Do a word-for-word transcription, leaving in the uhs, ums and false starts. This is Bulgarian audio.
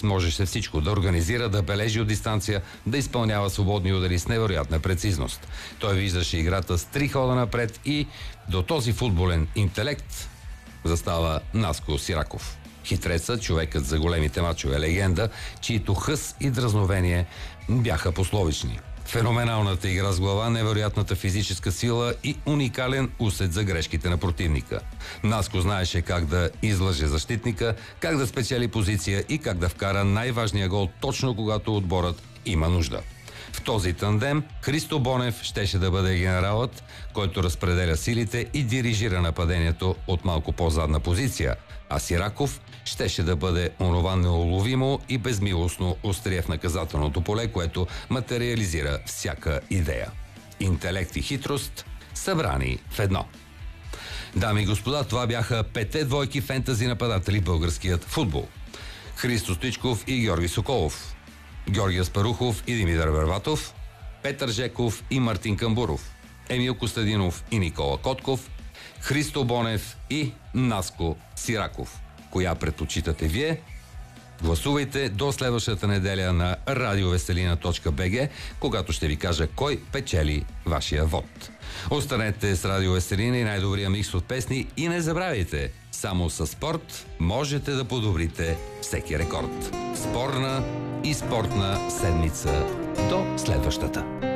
Месец можеше всичко да организира, да бележи от дистанция, да изпълнява свободни удари с невероятна прецизност. Той виждаше играта с три хода напред и до този футболен интелект застава Наско Сираков. Хитрецът, човекът за големите мачове, легенда, чието хъс и дразновение бяха пословични. Феноменалната игра с глава, невероятната физическа сила и уникален усет за грешките на противника. Наско знаеше как да излъже защитника, как да спечели позиция и как да вкара най-важния гол точно когато отборът има нужда. В този тандем Христо Бонев щеше да бъде генералът, който разпределя силите и дирижира нападението от малко по-задна позиция, а Сираков щеше да бъде онова неуловимо и безмилостно острие в наказателното поле, което материализира всяка идея. Интелект и хитрост събрани в едно. Дами и господа, това бяха петте двойки фентази нападатели в българският футбол. Христо Стоичков и Георги Соколов, Георги Аспарухов и Димитър Верватов, Петър Жеков и Мартин Камбуров, Емил Костадинов и Никола Котков, Христо Бонев и Наско Сираков. Коя предпочитате вие? Гласувайте до следващата неделя на радиовеселина точка би джи, когато ще ви кажа кой печели вашия вод. Останете с Радио Веселина и най-добрия микс от песни и не забравяйте, само със спорт можете да подобрите всеки рекорд. Спорна и спортна седмица до следващата.